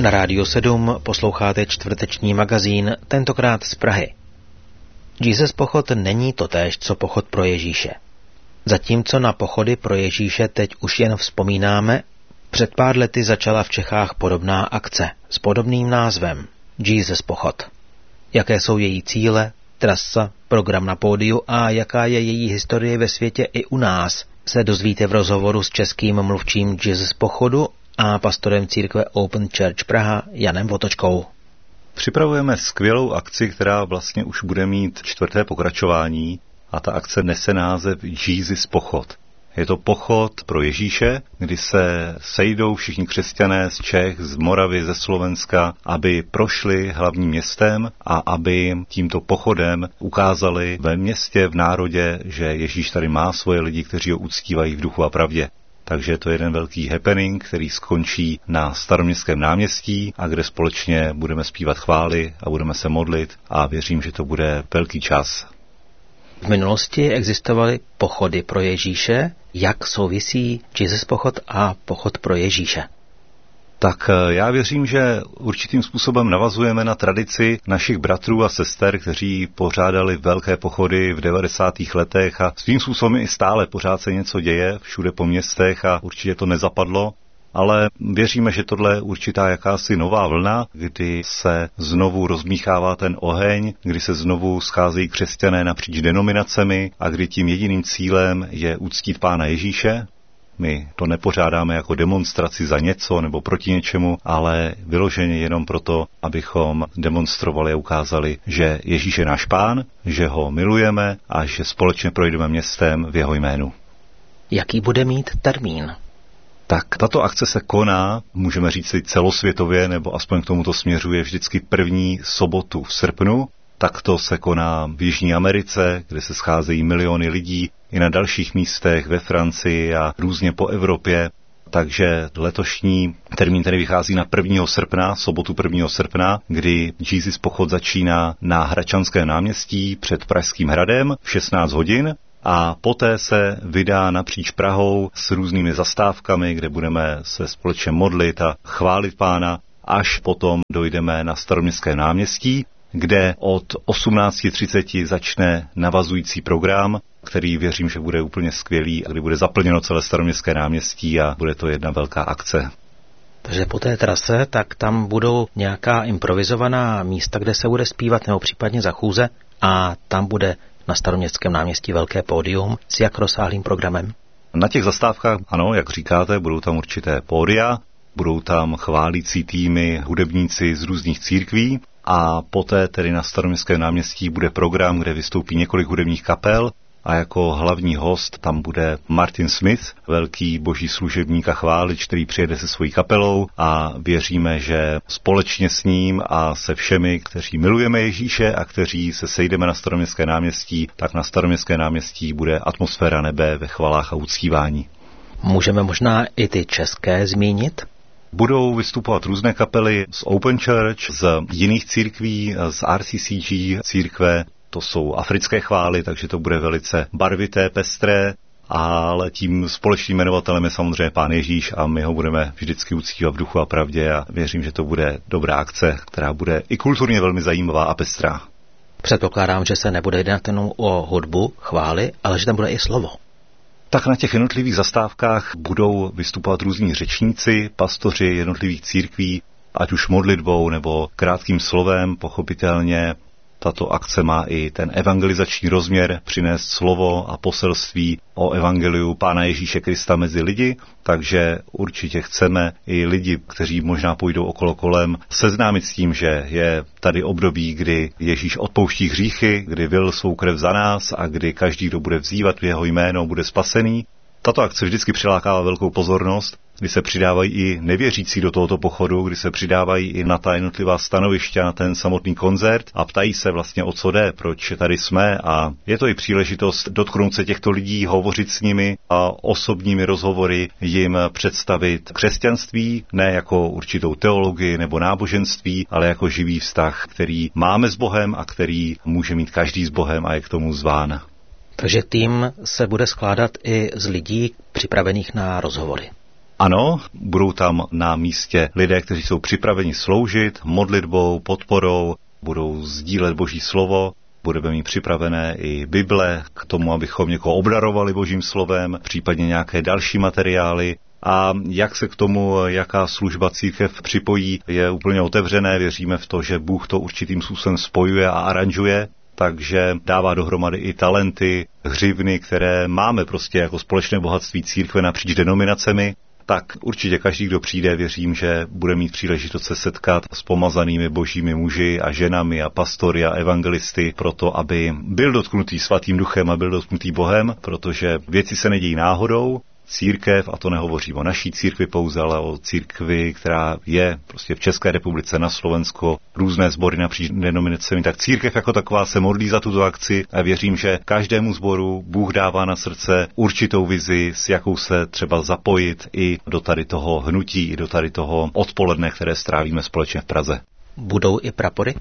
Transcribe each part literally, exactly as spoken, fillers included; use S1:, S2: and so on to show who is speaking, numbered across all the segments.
S1: Na Rádiu sedm posloucháte čtvrteční magazín, tentokrát z Prahy. Jesus pochod není totéž, co pochod pro Ježíše. Zatímco na pochody pro Ježíše teď už jen vzpomínáme, před pár lety začala v Čechách podobná akce s podobným názvem Jesus pochod. Jaké jsou její cíle, trasa, program na pódiu a jaká je její historie ve světě i u nás, se dozvíte v rozhovoru s českým mluvčím Jesus pochodu a pastorem církve Open Church Praha Janem Votočkou.
S2: Připravujeme skvělou akci, která vlastně už bude mít čtvrté pokračování a ta akce nese název Jesus pochod. Je to pochod pro Ježíše, kdy se sejdou všichni křesťané z Čech, z Moravy, ze Slovenska, aby prošli hlavním městem a aby tímto pochodem ukázali ve městě, v národě, že Ježíš tady má svoje lidi, kteří ho uctívají v duchu a pravdě. Takže to je jeden velký happening, který skončí na Staroměstském náměstí a kde společně budeme zpívat chvály a budeme se modlit a věřím, že to bude velký čas.
S1: V minulosti existovaly pochody pro Ježíše. Jak souvisí Jesus pochod a pochod pro Ježíše?
S2: Tak já věřím, že určitým způsobem navazujeme na tradici našich bratrů a sester, kteří pořádali velké pochody v devadesátých letech a svým způsobem i stále pořád se něco děje všude po městech a určitě to nezapadlo. Ale věříme, že tohle je určitá jakási nová vlna, kdy se znovu rozmíchává ten oheň, kdy se znovu scházejí křesťané napříč denominacemi a kdy tím jediným cílem je uctít Pána Ježíše. My to nepořádáme jako demonstraci za něco nebo proti něčemu, ale vyloženě jenom proto, abychom demonstrovali a ukázali, že Ježíš je náš Pán, že ho milujeme a že společně projdeme městem v jeho jménu.
S1: Jaký bude mít termín?
S2: Tak tato akce se koná, můžeme říct celosvětově, nebo aspoň k tomuto směřuje vždycky první sobotu v srpnu. Takto se koná v Jižní Americe, kde se scházejí miliony lidí, i na dalších místech ve Francii a různě po Evropě. Takže letošní termín tedy vychází na prvního srpna, sobotu prvního srpna, kdy Jesus pochod začíná na Hradčanském náměstí před Pražským hradem v šestnáct hodin. A poté se vydá napříč Prahou s různými zastávkami, kde budeme se společně modlit a chválit Pána, až potom dojdeme na Staroměstské náměstí, kde od osmnáct třicet začne navazující program, který věřím, že bude úplně skvělý a kdy bude zaplněno celé Staroměstské náměstí a bude to jedna velká akce.
S1: Takže po té trase, tak tam budou nějaká improvizovaná místa, kde se bude zpívat nebo případně za chůze a tam bude na Staroměstském náměstí velké pódium s jak rozsáhlým programem?
S2: Na těch zastávkách, ano, jak říkáte, budou tam určité pódia, budou tam chválící týmy, hudebníci z různých církví a poté tedy na Staroměstském náměstí bude program, kde vystoupí několik hudebních kapel a jako hlavní host tam bude Martin Smith, velký boží služebník a chválič, který přijede se svojí kapelou a věříme, že společně s ním a se všemi, kteří milujeme Ježíše a kteří se sejdeme na Staroměstské náměstí, tak na Staroměstské náměstí bude atmosféra nebe ve chvalách a uctívání.
S1: Můžeme možná i ty české zmínit?
S2: Budou vystupovat různé kapely z Open Church, z jiných církví, z R C C G církve. To jsou africké chvály, takže to bude velice barvité, pestré, ale tím společným jmenovatelem je samozřejmě Pán Ježíš a my ho budeme vždycky uctívat v duchu a pravdě a věřím, že to bude dobrá akce, která bude i kulturně velmi zajímavá a pestrá.
S1: Předpokládám, že se nebude jednat jenom o hudbu, chvály, ale že tam bude i slovo.
S2: Tak na těch jednotlivých zastávkách budou vystupovat různí řečníci, pastoři jednotlivých církví, ať už modlitbou nebo krátkým slovem, pochopitelně. Tato akce má i ten evangelizační rozměr, přinést slovo a poselství o evangeliu Pána Ježíše Krista mezi lidi, takže určitě chceme i lidi, kteří možná půjdou okolo kolem, seznámit s tím, že je tady období, kdy Ježíš odpouští hříchy, kdy vylil svou krev za nás a kdy každý, kdo bude vzývat v jeho jméno, bude spasený. Tato akce vždycky přilákává velkou pozornost, kdy se přidávají i nevěřící do tohoto pochodu, kdy se přidávají i na ta jednotlivá stanoviště, na ten samotný koncert a ptají se vlastně, o co jde, proč tady jsme a je to i příležitost dotknout se těchto lidí, hovořit s nimi a osobními rozhovory jim představit křesťanství, ne jako určitou teologii nebo náboženství, ale jako živý vztah, který máme s Bohem a který může mít každý s Bohem a je k tomu zván.
S1: Takže tým se bude skládat i z lidí připravených na rozhovory.
S2: Ano, budou tam na místě lidé, kteří jsou připraveni sloužit modlitbou, podporou, budou sdílet Boží slovo, budeme mít připravené i Bible k tomu, abychom někoho obdarovali Božím slovem, případně nějaké další materiály. A jak se k tomu, jaká služba církev připojí, je úplně otevřené. Věříme v to, že Bůh to určitým způsobem spojuje a aranžuje, takže dává dohromady i talenty, hřivny, které máme prostě jako společné bohatství církve napříč denominacemi. Tak určitě každý, kdo přijde, věřím, že bude mít příležitost se setkat s pomazanými božími muži a ženami a pastory a evangelisty proto, aby byl dotknutý svatým duchem a byl dotknutý Bohem, protože věci se nedějí náhodou. Církev, a to nehovořím o naší církvi pouze, ale o církvi, která je prostě v České republice, na Slovensku, různé sbory napříč denominacemi, tak církev jako taková se modlí za tuto akci a věřím, že každému sboru Bůh dává na srdce určitou vizi, s jakou se třeba zapojit i do tady toho hnutí, i do tady toho odpoledne, které strávíme společně v Praze.
S1: Budou i prapory?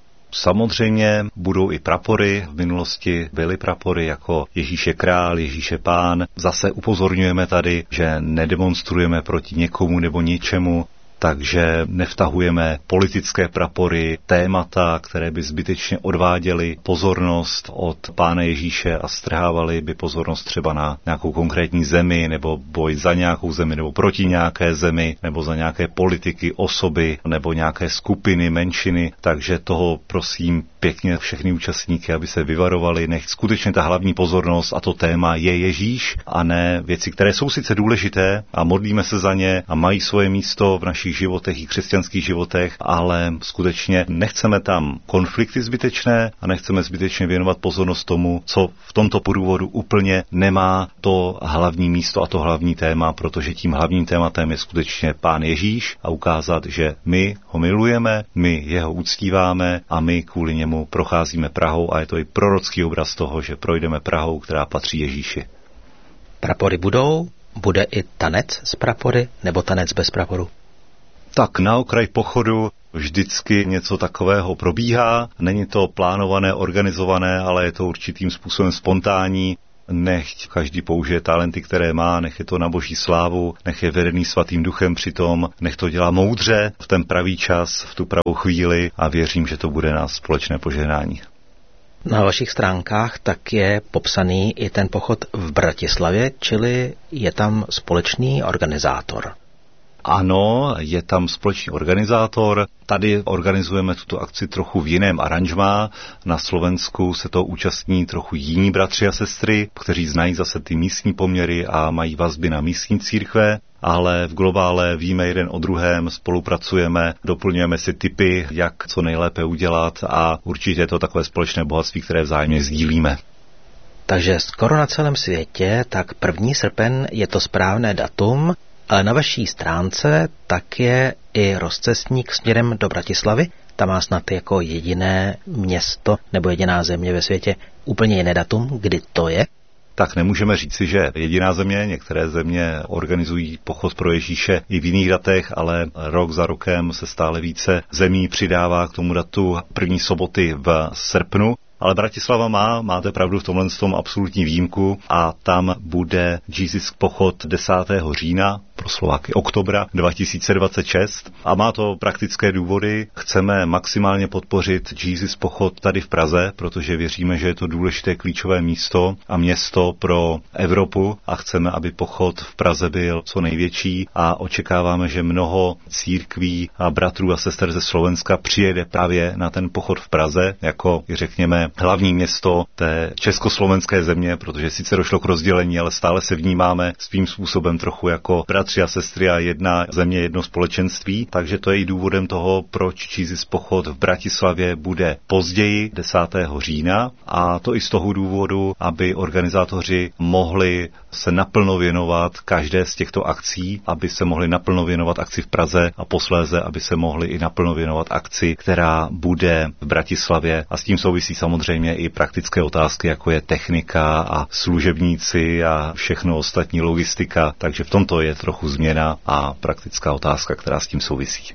S2: Samozřejmě budou i prapory, v minulosti byly prapory jako Ježíš je král, Ježíš je pán. Zase upozorňujeme tady, že nedemonstrujeme proti někomu nebo ničemu, takže nevtahujeme politické prapory, témata, které by zbytečně odváděly pozornost od Pána Ježíše a strhávaly by pozornost třeba na nějakou konkrétní zemi, nebo boj za nějakou zemi, nebo proti nějaké zemi, nebo za nějaké politiky, osoby, nebo nějaké skupiny, menšiny. Takže toho prosím pěkně všechny účastníky, aby se vyvarovali. Nech skutečně ta hlavní pozornost a to téma je Ježíš a ne věci, které jsou sice důležité a modlíme se za ně a mají svoje místo v našich životech i křesťanských životech, ale skutečně nechceme tam konflikty zbytečné a nechceme zbytečně věnovat pozornost tomu, co v tomto podůvodu úplně nemá to hlavní místo a to hlavní téma, protože tím hlavním tématem je skutečně Pán Ježíš a ukázat, že my ho milujeme, my jeho uctíváme a my kvůli němu procházíme Prahou a je to i prorocký obraz toho, že projdeme Prahou, která patří Ježíši.
S1: Prapory budou? Bude i tanec z prapory nebo tanec bez praporu?
S2: Tak na okraj pochodu vždycky něco takového probíhá. Není to plánované, organizované, ale je to určitým způsobem spontánní. Nechť každý použije talenty, které má, nech je to na boží slávu, nech je vedený svatým duchem přitom, nech to dělá moudře v ten pravý čas, v tu pravou chvíli a věřím, že to bude na společné požehnání.
S1: Na vašich stránkách tak je popsaný i ten pochod v Bratislavě, čili je tam společný organizátor.
S2: Ano, je tam společný organizátor. Tady organizujeme tuto akci trochu v jiném aranžmá. Na Slovensku se to účastní trochu jiní bratři a sestry, kteří znají zase ty místní poměry a mají vazby na místní církve. Ale v globále víme jeden o druhém, spolupracujeme, doplňujeme si tipy, jak co nejlépe udělat a určitě je to takové společné bohatství, které vzájemně sdílíme.
S1: Takže skoro na celém světě, tak první srpen je to správné datum, ale na vaší stránce tak je i rozcestník směrem do Bratislavy. Tam má snad jako jediné město nebo jediná země ve světě úplně jiné datum, kdy to je.
S2: Tak nemůžeme říci, že jediná země, některé země organizují pochod pro Ježíše i v jiných datech, ale rok za rokem se stále více zemí přidává k tomu datu první soboty v srpnu. Ale Bratislava má, máte pravdu, v tomhle tom absolutní výjimku a tam bude Jesus pochod desátého října, pro Slováky oktobra dva tisíce dvacet šest a má to praktické důvody. Chceme maximálně podpořit Jesus pochod tady v Praze, protože věříme, že je to důležité klíčové místo a město pro Evropu a chceme, aby pochod v Praze byl co největší a očekáváme, že mnoho církví a bratrů a sester ze Slovenska přijede právě na ten pochod v Praze, jako řekněme hlavní město té československé země, protože sice došlo k rozdělení, ale stále se vnímáme svým způsobem trochu jako bratři a sestry a jedna země, jedno společenství, takže to je i důvodem toho, proč Jesus pochod v Bratislavě bude později desátého října a to i z toho důvodu, aby organizátoři mohli se naplno věnovat každé z těchto akcí, aby se mohli naplno věnovat akci v Praze a posléze, aby se mohli i naplno věnovat akci, která bude v Bratislavě a s tím souvisí samozřejmě i praktické otázky, jako je technika a služebníci a všechno ostatní logistika, takže v tomto je trochu změna a praktická otázka, která s tím souvisí.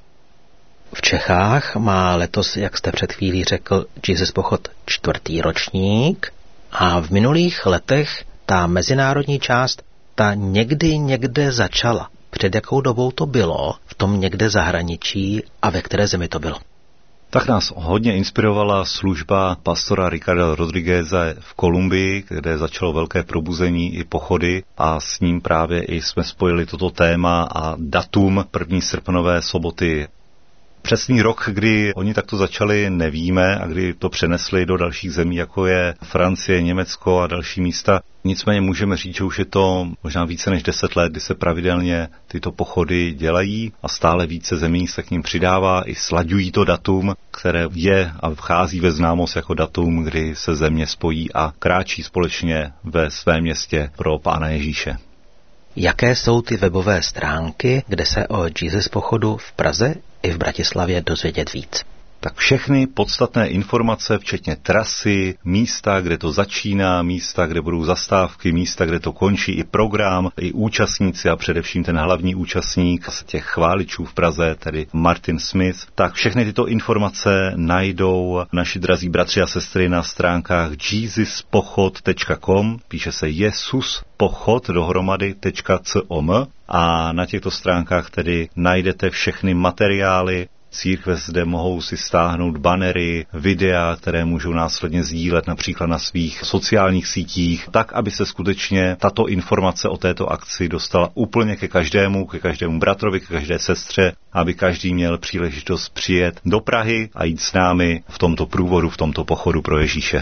S1: V Čechách má letos, jak jste před chvílí řekl, Jesus pochod čtvrtý ročník a v minulých letech ta mezinárodní část, ta někdy někde začala. před jakou dobou to bylo v tom někde zahraničí a ve které zemi to bylo?
S2: Tak nás hodně inspirovala služba pastora Ricarda Rodrigueze v Kolumbii, kde začalo velké probuzení i pochody a s ním právě i jsme spojili toto téma a datum první srpnové soboty. Přesný rok, kdy oni takto začali, nevíme a kdy to přenesli do dalších zemí, jako je Francie, Německo a další místa. Nicméně můžeme říct, že už je to možná více než deset let, kdy se pravidelně tyto pochody dělají a stále více zemí se k ním přidává i slaďují to datum, které je a vchází ve známost jako datum, kdy se země spojí a kráčí společně ve svém městě pro Pána Ježíše.
S1: Jaké jsou ty webové stránky, kde se o Jesus pochodu v Praze i v Bratislavě dozvědět víc?
S2: Tak všechny podstatné informace, včetně trasy, místa, kde to začíná, místa, kde budou zastávky, místa, kde to končí, i program, i účastníci a především ten hlavní účastník z těch chváličů v Praze, tedy Martin Smith, tak všechny tyto informace najdou naši drazí bratři a sestry na stránkách jesus pochod tečka com, píše se Jesus pochod dohromady .com a na těchto stránkách tedy najdete všechny materiály. Církve zde mohou si stáhnout banery, videa, které můžou následně sdílet například na svých sociálních sítích, tak, aby se skutečně tato informace o této akci dostala úplně ke každému, ke každému bratrovi, ke každé sestře, aby každý měl příležitost přijet do Prahy a jít s námi v tomto průvodu, v tomto pochodu pro Ježíše.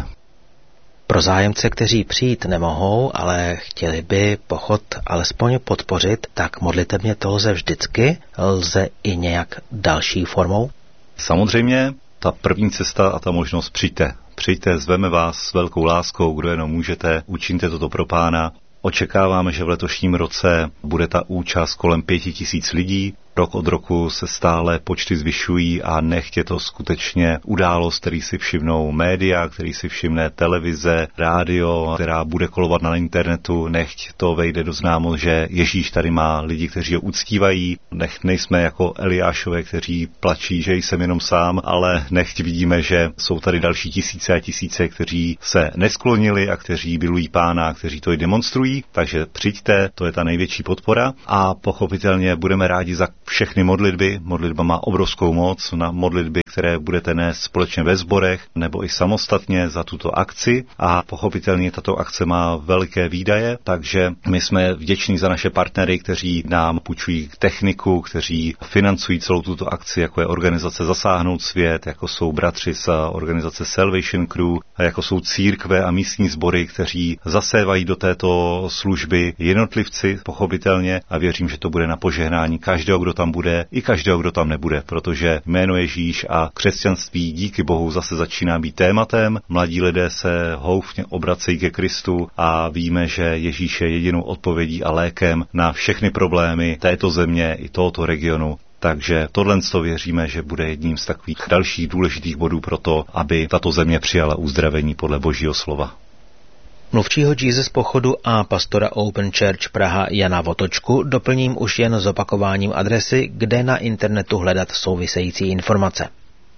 S1: Pro zájemce, kteří přijít nemohou, ale chtěli by pochod alespoň podpořit, tak modlitebně to lze vždycky, lze i nějak další formou?
S2: Samozřejmě, ta první cesta a ta možnost přijďte. Přijďte, zveme vás s velkou láskou, kdo jenom můžete, učiňte toto pro Pána. Očekáváme, že v letošním roce bude ta účast kolem pěti tisíc lidí. Rok od roku se stále počty zvyšují a nechť je to skutečně událost, který si všimnou média, který si všimne televize, rádio, která bude kolovat na internetu. Nechť to vejde do známost, že Ježíš tady má lidi, kteří ho uctívají. Nechť nejsme jako Eliášové, kteří plačí, že jsem jenom sám, ale nechť vidíme, že jsou tady další tisíce a tisíce, kteří se nesklonili a kteří milují Pána, kteří to i demonstrují. Takže přijďte, to je ta největší podpora a pochopitelně budeme rádi za všechny modlitby. Modlitba má obrovskou moc na modlitby, které budete nést společně ve sborech nebo i samostatně za tuto akci a pochopitelně tato akce má veliké výdaje, takže my jsme vděční za naše partnery, kteří nám půjčují techniku, kteří financují celou tuto akci, jako je organizace Zasáhnout svět, jako jsou bratři z organizace Salvation Crew, a jako jsou církve a místní sbory, kteří zasévají do této služby jednotlivci pochopitelně a věřím, že to bude na požehnání každého, kdo tam bude, i každého, kdo tam nebude, protože jméno Ježíš a křesťanství díky Bohu zase začíná být tématem. Mladí lidé se houfně obracejí ke Kristu a víme, že Ježíš je jedinou odpovědí a lékem na všechny problémy této země i tohoto regionu. Takže tohle věříme, že bude jedním z takových dalších důležitých bodů pro to, aby tato země přijala uzdravení podle Božího slova.
S1: Mluvčího Jesus pochodu a pastora Open Church Praha Jana Votočku doplním už jen zopakováním adresy, kde na internetu hledat související informace.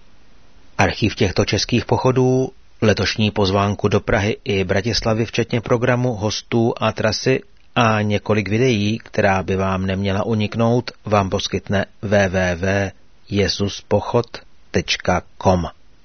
S1: Archiv těchto českých pochodů, letošní pozvánku do Prahy i Bratislavy včetně programu, hostů a trasy a několik videí, která by vám neměla uniknout, vám poskytne w w w tečka jesus pochod tečka com.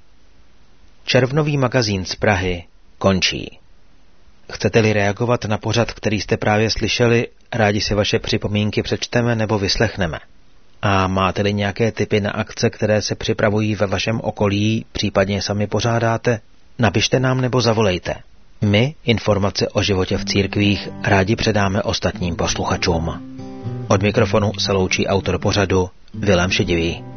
S1: Červnový magazín z Prahy končí. Chcete-li reagovat na pořad, který jste právě slyšeli, rádi si vaše připomínky přečteme nebo vyslechneme. A máte-li nějaké tipy na akce, které se připravují ve vašem okolí, případně sami pořádáte, napište nám nebo zavolejte. My informace o životě v církvích rádi předáme ostatním posluchačům. Od mikrofonu se loučí autor pořadu Vilém Šedivý.